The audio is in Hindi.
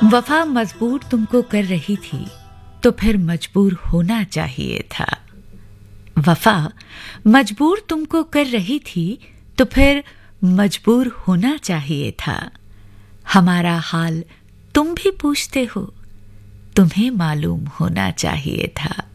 वफा मजबूर तुमको कर रही थी तो फिर मजबूर होना चाहिए था। वफा मजबूर तुमको कर रही थी तो फिर मजबूर होना चाहिए था। हमारा हाल तुम भी पूछते हो, तुम्हें मालूम होना चाहिए था।